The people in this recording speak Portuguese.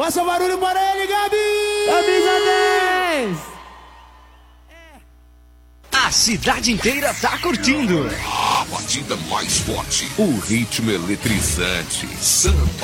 Faça barulho para ele, Gabi! Camisa 10! A cidade inteira tá curtindo. A batida mais forte, o ritmo eletrizante. Samba.